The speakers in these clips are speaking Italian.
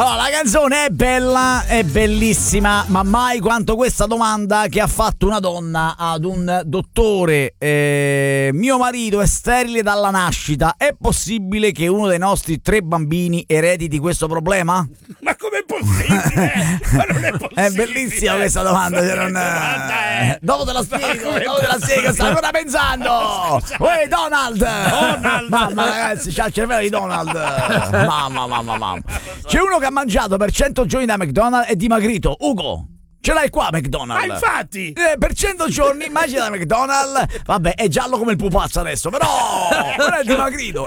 Allora, la canzone è bella, è bellissima, ma mai quanto questa domanda che ha fatto una donna ad un dottore. Mio marito è sterile dalla nascita, è possibile che uno dei nostri 3 bambini erediti questo problema? Ma com'è possibile? Ma non è possibile. È bellissima questa domanda. Dopo te la spiego, sto ancora pensando. Uè, Donald. Mamma, ragazzi, c'ha il cervello di Donald. Mamma. C'è uno che ha mangiato per 100 giorni da McDonald's e dimagrito. Ugo, ce l'hai qua McDonald's? Ma infatti per 100 giorni mangia da McDonald's. Vabbè, è giallo come il pupazzo adesso, però è dimagrito.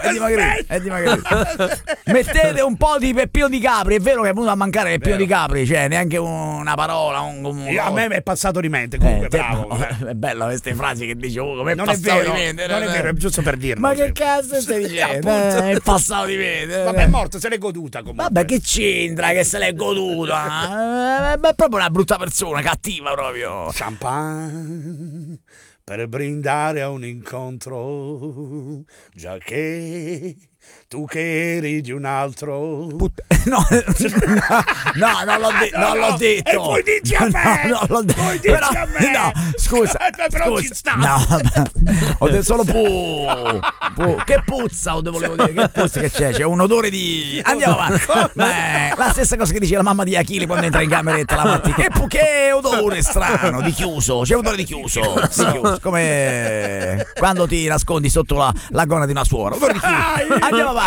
Mettete un po' di Peppino Di Capri. È vero che è venuto a mancare Peppino Di Capri, cioè neanche una parola. A me è passato di mente. Comunque, bravo. È bella queste frasi che dice Ugo. Non è vero, non è vero, è giusto per dirlo. Ma che cazzo stai dicendo? È passato di mente. Vabbè, è morto, se l'è goduta comunque. Vabbè, che c'entra che se l'è goduta? È proprio una brutta persona, cattiva proprio. Champagne per brindare a un incontro, già che tu che eri di un altro. No, non l'ho detto. E poi dici a me. Non l'ho detto. Poi dici a me. No, scusa. Però ci sta. No, ho detto solo che puzza, volevo dire. Che puzza che c'è? C'è un odore di. Andiamo avanti. La stessa cosa che dice la mamma di Achille quando entra in cameretta la mattina. Che odore strano di chiuso. C'è odore di chiuso. Come quando ti nascondi sotto la gonna di una suora. Odore di chiuso. Andiamo avanti.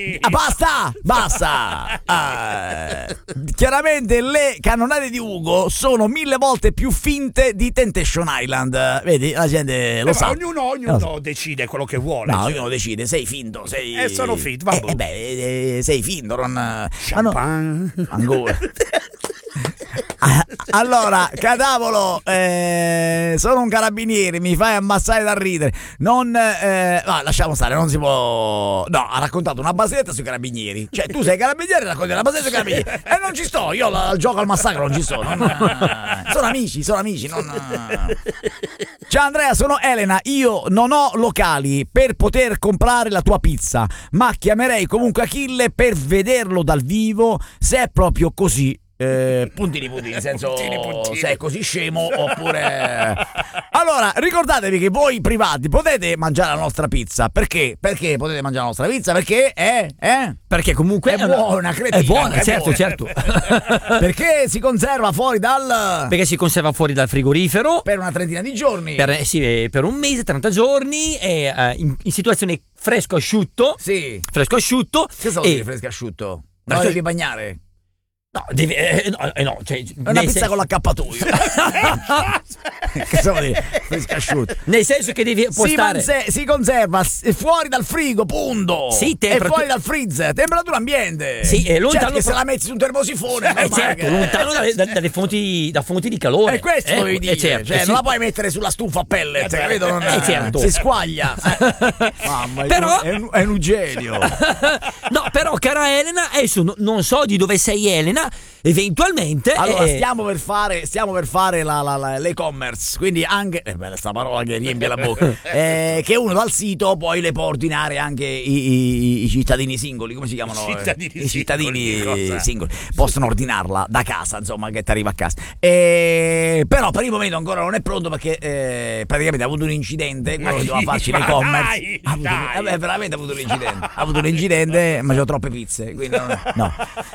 Basta. Chiaramente le cannonate di Ugo sono 1000 volte più finte di Temptation Island. Vedi, la gente lo sa. Ognuno decide quello che vuole. No, ognuno decide. Sei finto, sei. Sono finto, vabbè. Sei finto, non. Champagne. Ancora. Allora, Cadavolo, sono un carabiniere, mi fai ammassare da ridere. No, lasciamo stare, non si può. No, ha raccontato una barzelletta sui carabinieri. Cioè, tu sei carabiniere e racconti una barzelletta sui carabinieri. E non ci sto, io al gioco al massacro non ci sto. Sono amici. Ciao Andrea, sono Elena. Io non ho locali per poter comprare la tua pizza, ma chiamerei comunque Achille per vederlo dal vivo, se è proprio così. Puntini, nel senso, se è così scemo oppure. Allora, ricordatevi che voi privati potete mangiare la nostra pizza. Perché? Perché potete mangiare la nostra pizza? Perché Perché comunque è buona, cretina. È buona, certo. Perché si conserva fuori Perché si conserva fuori dal frigorifero per una trentina di giorni. Per un mese, 30 giorni, e in situazione fresco asciutto. Sì. Fresco asciutto. Che vuol dire fresco asciutto? Non devi bagnare? No, cioè, è una pizza con l'accappatoio. Che vuol dire? Fresco asciutto. Nel senso che si conserva fuori dal frigo, punto. Sì, e fuori dal freezer, temperatura ambiente. Sì, è lontano. Certo che se la metti su un termosifone, certo, lontano dalle fonti di calore. E questo dovevi dire. Certo, non la puoi mettere sulla stufa a pellet, capito? Certo. Si squaglia. Mamma, però è un genio. No, però, cara Elena, adesso non so di dove sei, Elena. Eventualmente allora stiamo per fare l'e-commerce, quindi anche bella sta parola che riempie la bocca, che uno dal sito poi le può ordinare anche i cittadini singoli, come si chiamano? I cittadini singoli possono ordinarla da casa, insomma, che ti arriva a casa, però per il momento ancora non è pronto perché praticamente ha avuto un incidente, quello che doveva farci l'e-commerce, veramente ha avuto un incidente, ma c'ho troppe pizze, quindi no.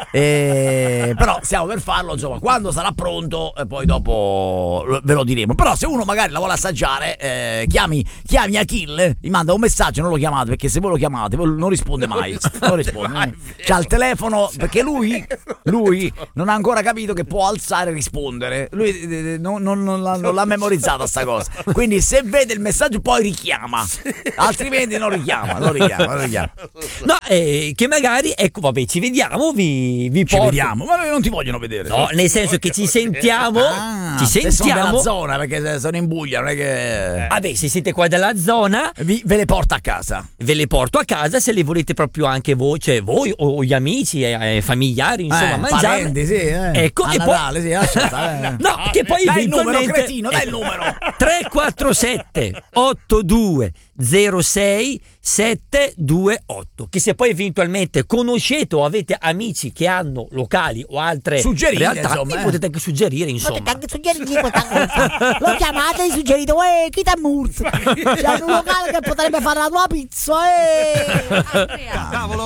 Però stiamo per farlo, insomma, quando sarà pronto poi dopo ve lo diremo. Però se uno magari la vuole assaggiare, chiami Achille, gli manda un messaggio, non lo chiamate, perché se voi lo chiamate non risponde mai. Non risponde. C'ha il telefono, perché lui non ha ancora capito che può alzare e rispondere. Lui non l'ha memorizzata sta cosa. Quindi se vede il messaggio poi richiama, altrimenti non richiama. No, che magari, ecco, vabbè, ci vediamo, vi porto. Vediamo, ma non ti vogliono vedere. No, nel senso che ci sentiamo. Se sono della zona, perché sono in Puglia, non è che. Vabbè, se siete qua della zona, ve le porto a casa. Ve le porto a casa se le volete proprio anche voi, cioè voi o gli amici, familiari, insomma. insomma, mangiarle. parenti, sì, Ecco, a e Natale, poi sì, lascia stare. no, che poi Dai il numero, eventualmente cretino, dai il numero. 347 82 06 728, che se poi eventualmente conoscete o avete amici che hanno locali o altre Suggerite, realtà, insomma, vi potete anche suggerire, insomma. Potete anche suggerirgli questa cosa. Lo chiamate e suggerite, chi t'è Murz? C'è un locale che potrebbe fare la tua pizza,